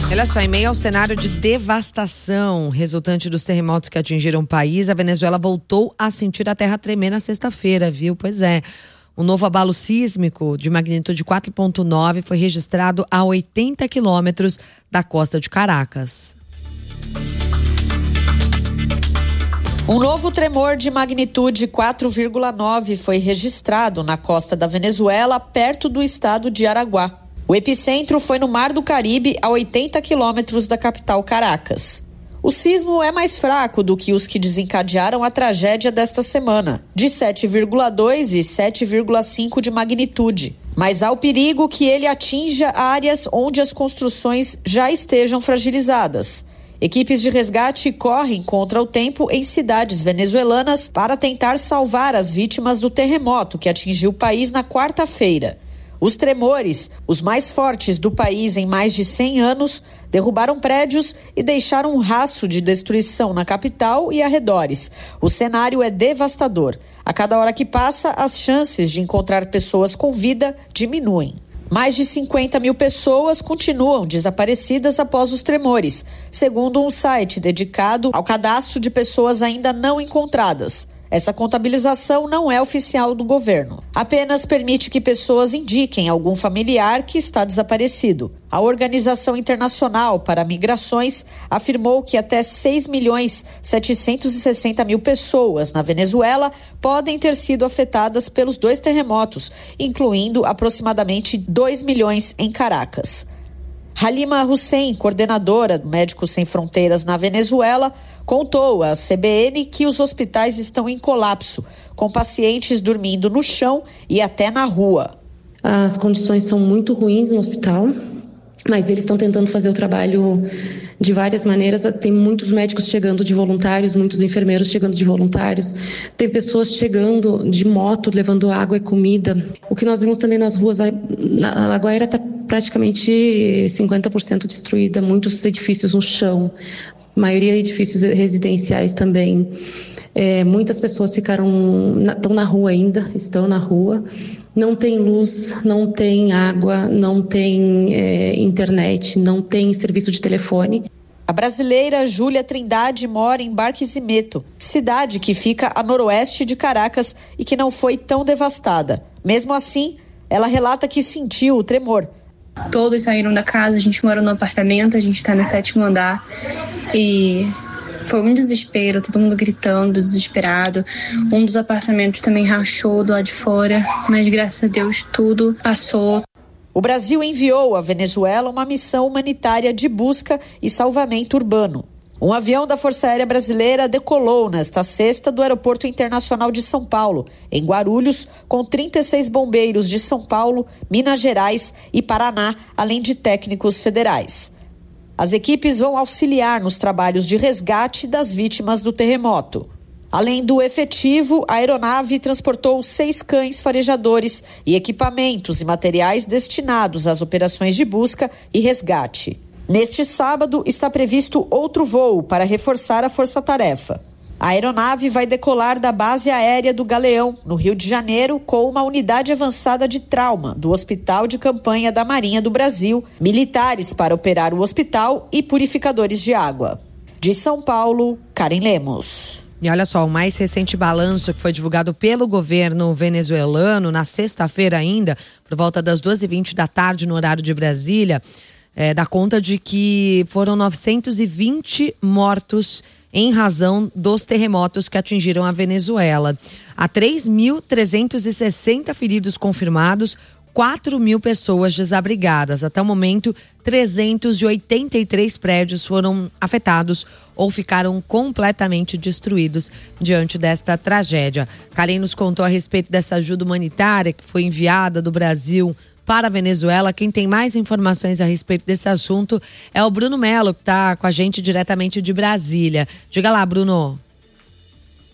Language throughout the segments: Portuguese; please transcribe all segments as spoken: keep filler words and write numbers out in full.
Olha só, em meio ao cenário de devastação resultante dos terremotos que atingiram o país, a Venezuela voltou a sentir a terra tremer na sexta-feira, viu? Pois é. Um novo abalo sísmico de magnitude quatro ponto nove foi registrado a oitenta quilômetros da costa de Caracas. Um novo tremor de magnitude quatro vírgula nove foi registrado na costa da Venezuela, perto do estado de Araguá. O epicentro foi no Mar do Caribe, a oitenta quilômetros da capital Caracas. O sismo é mais fraco do que os que desencadearam a tragédia desta semana, de sete vírgula dois e sete vírgula cinco de magnitude. Mas há o perigo que ele atinja áreas onde as construções já estejam fragilizadas. Equipes de resgate correm contra o tempo em cidades venezuelanas para tentar salvar as vítimas do terremoto que atingiu o país na quarta-feira. Os tremores, os mais fortes do país em mais de cem anos, derrubaram prédios e deixaram um rastro de destruição na capital e arredores. O cenário é devastador. A cada hora que passa, as chances de encontrar pessoas com vida diminuem. Mais de cinquenta mil pessoas continuam desaparecidas após os tremores, segundo um site dedicado ao cadastro de pessoas ainda não encontradas. Essa contabilização não é oficial do governo. Apenas permite que pessoas indiquem algum familiar que está desaparecido. A Organização Internacional para Migrações afirmou que até seis milhões setecentos e sessenta mil pessoas na Venezuela podem ter sido afetadas pelos dois terremotos, incluindo aproximadamente dois milhões em Caracas. Halima Hussein, coordenadora do Médicos Sem Fronteiras na Venezuela, contou à C B N que os hospitais estão em colapso, com pacientes dormindo no chão e até na rua. As condições são muito ruins no hospital, mas eles estão tentando fazer o trabalho de várias maneiras. Tem muitos médicos chegando de voluntários, muitos enfermeiros chegando de voluntários, tem pessoas chegando de moto, levando água e comida. O que nós vimos também nas ruas, a Lagoaíra está praticamente cinquenta por cento destruída, muitos edifícios no chão, maioria edifícios residenciais também. É, muitas pessoas ficaram, estão na rua ainda, estão na rua, não tem luz, não tem água, não tem é, internet, não tem serviço de telefone. A brasileira Júlia Trindade mora em Barquisimeto, cidade que fica a noroeste de Caracas e que não foi tão devastada. Mesmo assim, ela relata que sentiu o tremor. Todos saíram da casa, a gente mora no apartamento, a gente está no sétimo andar e foi um desespero, todo mundo gritando, desesperado. Um dos apartamentos também rachou do lado de fora, mas graças a Deus tudo passou. O Brasil enviou à Venezuela uma missão humanitária de busca e salvamento urbano. Um avião da Força Aérea Brasileira decolou nesta sexta do Aeroporto Internacional de São Paulo, em Guarulhos, com trinta e seis bombeiros de São Paulo, Minas Gerais e Paraná, além de técnicos federais. As equipes vão auxiliar nos trabalhos de resgate das vítimas do terremoto. Além do efetivo, a aeronave transportou seis cães farejadores e equipamentos e materiais destinados às operações de busca e resgate. Neste sábado, está previsto outro voo para reforçar a força-tarefa. A aeronave vai decolar da base aérea do Galeão, no Rio de Janeiro, com uma unidade avançada de trauma do Hospital de Campanha da Marinha do Brasil, militares para operar o hospital e purificadores de água. De São Paulo, Karen Lemos. E olha só, o mais recente balanço que foi divulgado pelo governo venezuelano na sexta-feira ainda, por volta das duas e vinte da tarde no horário de Brasília, É, dá conta de que foram novecentos e vinte mortos em razão dos terremotos que atingiram a Venezuela. Há três mil trezentos e sessenta feridos confirmados, quatro mil pessoas desabrigadas. Até o momento, trezentos e oitenta e três prédios foram afetados ou ficaram completamente destruídos diante desta tragédia. Karen nos contou a respeito dessa ajuda humanitária que foi enviada do Brasil para a Venezuela. Quem tem mais informações a respeito desse assunto é o Bruno Melo, que está com a gente diretamente de Brasília. Diga lá, Bruno.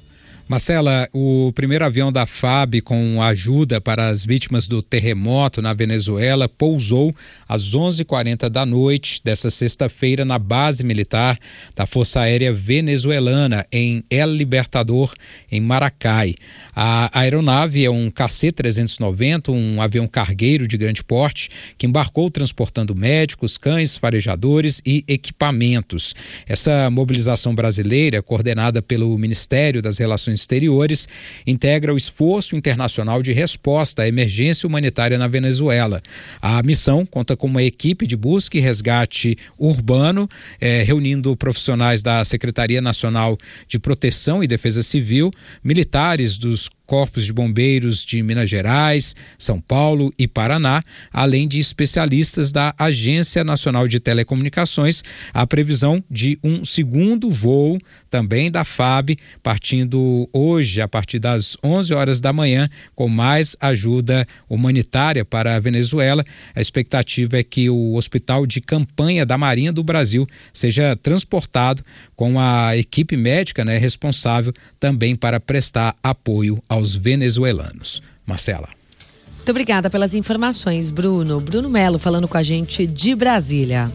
Marcela, o primeiro avião da F A B com ajuda para as vítimas do terremoto na Venezuela pousou às onze e quarenta da noite desta sexta-feira na base militar da Força Aérea Venezuelana em El Libertador, em Maracay. A aeronave é um K C trezentos e noventa, um avião cargueiro de grande porte que embarcou transportando médicos, cães, farejadores e equipamentos. Essa mobilização brasileira, coordenada pelo Ministério das Relações Exteriores, integra o esforço internacional de resposta à emergência humanitária na Venezuela. A missão conta com uma equipe de busca e resgate urbano, eh, reunindo profissionais da Secretaria Nacional de Proteção e Defesa Civil, militares dos Corpos de Bombeiros de Minas Gerais, São Paulo e Paraná, além de especialistas da Agência Nacional de Telecomunicações. A previsão de um segundo voo também da F A B, partindo hoje a partir das onze horas da manhã, com mais ajuda humanitária para a Venezuela. A expectativa é que o Hospital de Campanha da Marinha do Brasil seja transportado com a equipe médica, né, responsável também para prestar apoio aos aos venezuelanos. Marcela. Muito obrigada pelas informações, Bruno. Bruno Melo falando com a gente de Brasília.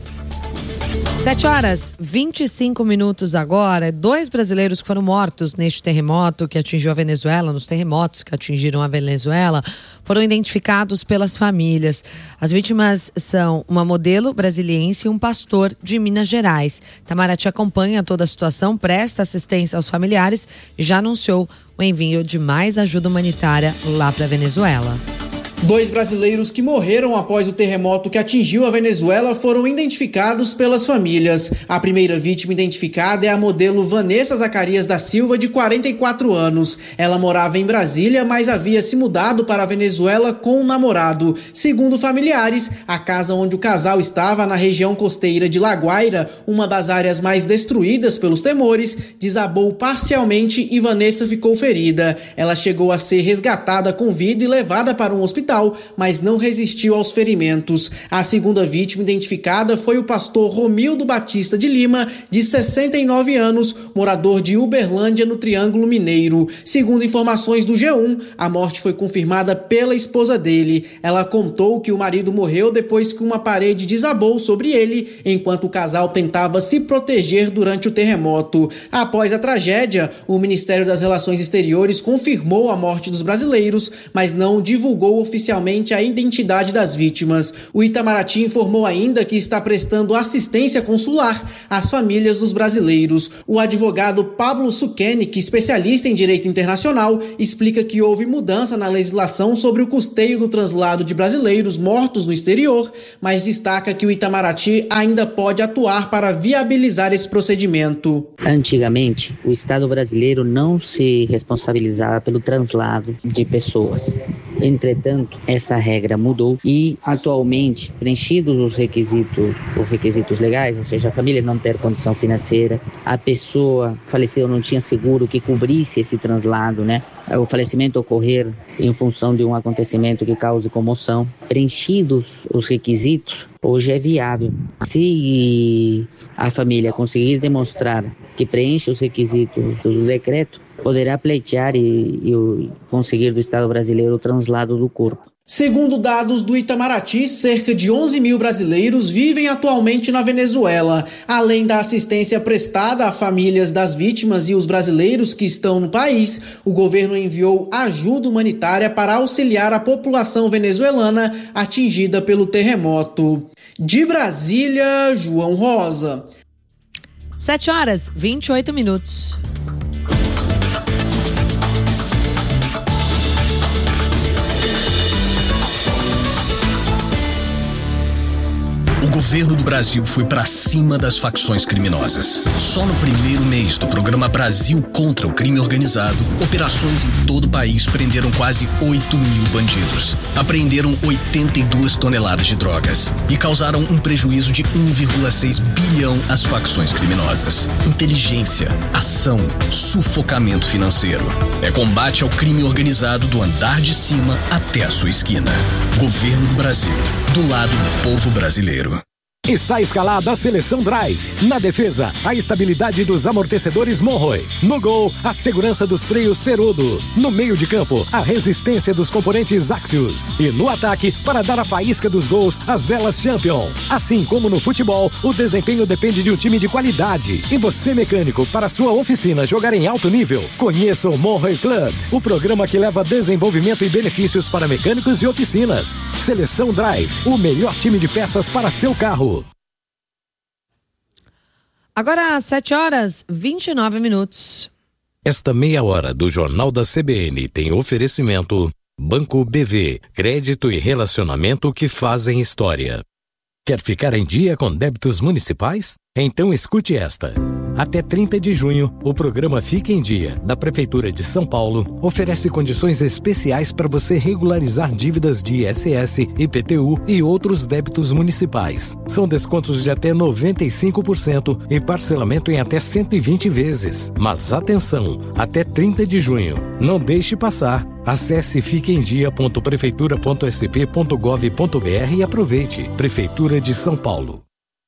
sete horas, vinte e cinco minutos agora. Dois brasileiros que foram mortos neste terremoto que atingiu a Venezuela, nos terremotos que atingiram a Venezuela, foram identificados pelas famílias. As vítimas são uma modelo brasiliense e um pastor de Minas Gerais. Itamaraty acompanha toda a situação, presta assistência aos familiares e já anunciou o envio de mais ajuda humanitária lá para a Venezuela. Dois brasileiros que morreram após o terremoto que atingiu a Venezuela foram identificados pelas famílias. A primeira vítima identificada é a modelo Vanessa Zacarias da Silva, de quarenta e quatro anos. Ela morava em Brasília, mas havia se mudado para a Venezuela com um namorado. Segundo familiares, a casa onde o casal estava, na região costeira de La Guaira, uma das áreas mais destruídas pelos temores, desabou parcialmente e Vanessa ficou ferida. Ela chegou a ser resgatada com vida e levada para um hospital, mas não resistiu aos ferimentos. A segunda vítima identificada foi o pastor Romildo Batista de Lima, de sessenta e nove anos, morador de Uberlândia, no Triângulo Mineiro. Segundo informações do G um, a morte foi confirmada pela esposa dele. Ela contou que o marido morreu depois que uma parede desabou sobre ele, enquanto o casal tentava se proteger durante o terremoto. Após a tragédia, o Ministério das Relações Exteriores confirmou a morte dos brasileiros, mas não divulgou oficialmente oficialmente a identidade das vítimas. O Itamaraty informou ainda que está prestando assistência consular às famílias dos brasileiros. O advogado Pablo Suquenic, especialista em direito internacional, explica que houve mudança na legislação sobre o custeio do translado de brasileiros mortos no exterior, mas destaca que o Itamaraty ainda pode atuar para viabilizar esse procedimento. Antigamente, o Estado brasileiro não se responsabilizava pelo translado de pessoas. Entretanto, essa regra mudou e, atualmente, preenchidos os requisitos, os requisitos legais, ou seja, a família não ter condição financeira, a pessoa faleceu, não tinha seguro que cobrisse esse translado, né? O falecimento ocorrer em função de um acontecimento que cause comoção. Preenchidos os requisitos, hoje é viável. Se a família conseguir demonstrar que preenche os requisitos do decreto, poderá pleitear e, e conseguir do Estado brasileiro o translado do corpo. Segundo dados do Itamaraty, cerca de onze mil brasileiros vivem atualmente na Venezuela. Além da assistência prestada a famílias das vítimas e os brasileiros que estão no país, o governo enviou ajuda humanitária para auxiliar a população venezuelana atingida pelo terremoto. De Brasília, João Rosa. sete horas, vinte e oito minutos. O governo do Brasil foi para cima das facções criminosas. Só no primeiro mês do programa Brasil contra o Crime Organizado, operações em todo o país prenderam quase oito mil bandidos. Apreenderam oitenta e duas toneladas de drogas e causaram um prejuízo de um vírgula seis bilhão às facções criminosas. Inteligência, ação, sufocamento financeiro. É combate ao crime organizado do andar de cima até a sua esquina. Governo do Brasil, do lado do povo brasileiro. Está escalada a Seleção Drive. Na defesa, a estabilidade dos amortecedores Monroe. No gol, a segurança dos freios Ferodo. No meio de campo, a resistência dos componentes Axios. E no ataque, para dar a faísca dos gols, as velas Champion. Assim como no futebol, o desempenho depende de um time de qualidade. E você, mecânico, para sua oficina jogar em alto nível, conheça o Monroe Club, o programa que leva desenvolvimento e benefícios para mecânicos e oficinas. Seleção Drive, o melhor time de peças para seu carro. Agora às sete horas e vinte e nove minutos. Esta meia hora do Jornal da C B N tem oferecimento Banco B V, crédito e relacionamento que fazem história. Quer ficar em dia com débitos municipais? Então escute esta. Até trinta de junho, o programa Fique em Dia, da Prefeitura de São Paulo, oferece condições especiais para você regularizar dívidas de I S S, I P T U e outros débitos municipais. São descontos de até noventa e cinco por cento e parcelamento em até cento e vinte vezes. Mas atenção, até trinta de junho. Não deixe passar. Acesse fique em dia ponto prefeitura ponto s p ponto gov ponto b r e aproveite. Prefeitura de São Paulo.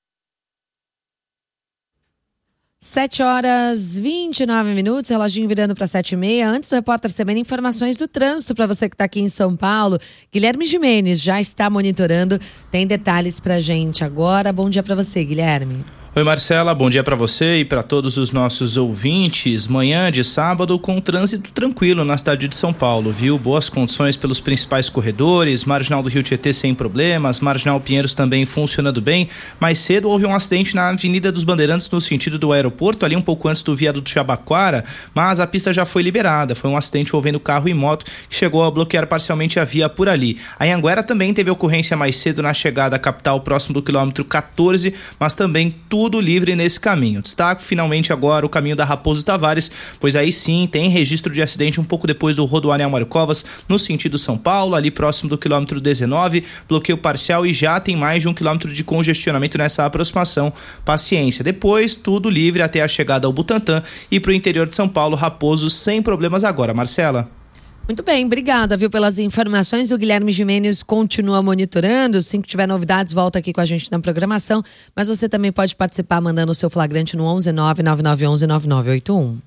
sete horas e vinte e nove minutos, reloginho virando para sete e meia. Antes do Repórter C B N, informações do trânsito para você que está aqui em São Paulo. Guilherme Gimenez já está monitorando, tem detalhes para gente agora. Bom dia para você, Guilherme. Oi, Marcela, bom dia para você e para todos os nossos ouvintes. Manhã de sábado com trânsito tranquilo na cidade de São Paulo, viu? Boas condições pelos principais corredores, Marginal do Rio Tietê sem problemas, Marginal Pinheiros também funcionando bem. Mais cedo houve um acidente na Avenida dos Bandeirantes no sentido do aeroporto, ali um pouco antes do viaduto Jabaquara, mas a pista já foi liberada. Foi um acidente envolvendo carro e moto que chegou a bloquear parcialmente a via por ali. A Anhanguera também teve ocorrência mais cedo na chegada à capital, próximo do quilômetro quatorze, mas também tudo Tudo livre nesse caminho. Destaco finalmente agora o caminho da Raposo Tavares, pois aí sim tem registro de acidente um pouco depois do Rodoanel Mário Covas, no sentido São Paulo, ali próximo do quilômetro dezenove, bloqueio parcial e já tem mais de um quilômetro de congestionamento nessa aproximação. Paciência. Depois, tudo livre até a chegada ao Butantã e para o interior de São Paulo, Raposo sem problemas agora. Marcela. Muito bem, obrigada, viu, pelas informações. O Guilherme Gimenez continua monitorando. Assim que tiver novidades, volta aqui com a gente na programação. Mas você também pode participar mandando o seu flagrante no onze nove nove nove um um nove nove oito um.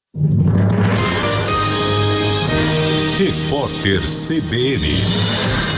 Repórter C B N.